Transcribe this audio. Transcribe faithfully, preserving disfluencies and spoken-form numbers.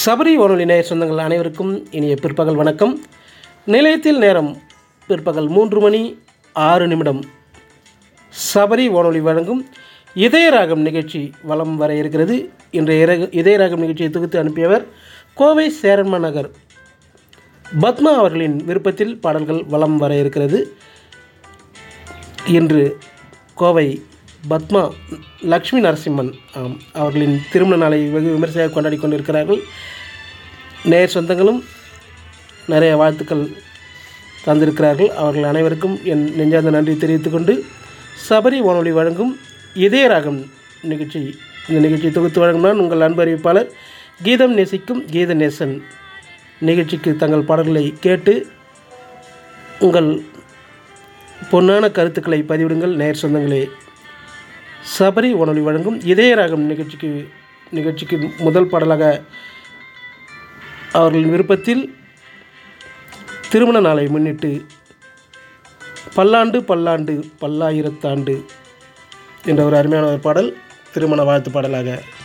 சபரி வானொலி நேய சொந்தங்கள் அனைவருக்கும் இனிய பிற்பகல் வணக்கம். நிலையத்தில் நேரம் பிற்பகல் மூன்று மணி ஆறு நிமிடம். சபரி வானொலி வழங்கும் இதயராகம் நிகழ்ச்சி வலம் வர இருக்கிறது. இன்றைய இதயராகம் நிகழ்ச்சியை தொகுத்து அனுப்பியவர் கோவை சேரன்ம நகர் பத்மா அவர்களின் விருப்பத்தில் பாடல்கள் வலம் வர இருக்கிறது. இன்று கோவை பத்மா லக்ஷ்மி நரசிம்மன் அவர்களின் திருமண நாளை வெகு விமர்சையாக கொண்டாடி கொண்டிருக்கிறார்கள். நேர் சொந்தங்களும் நிறைய வாழ்த்துக்கள் தந்திருக்கிறார்கள். அவர்கள் அனைவருக்கும் என் நெஞ்சார்ந்த நன்றி தெரிவித்துக்கொண்டு சபரி வானொலி வழங்கும் இதயராகம் நிகழ்ச்சி இந்த நிகழ்ச்சியை தொகுத்து வழங்கும் நான் உங்கள் அன்பு அறிவிப்பாளர் கீதம் நேசிக்கும் கீத நேசன். நிகழ்ச்சிக்கு தங்கள் பாடல்களை கேட்டு உங்கள் பொன்னான கருத்துக்களை பதிவிடுங்கள். நேர் சொந்தங்களே, சபரி வானொலி வழங்கும் இதயராகம் நிகழ்ச்சிக்கு நிகழ்ச்சிக்கு முதல் பாடலாக அவர்களின் விருப்பத்தில் திருமண நாளை முன்னிட்டு பல்லாண்டு பல்லாண்டு பல்லாயிரத்தாண்டு என்ற ஒரு அருமையான ஒரு பாடல் திருமண வாழ்த்து பாடலாக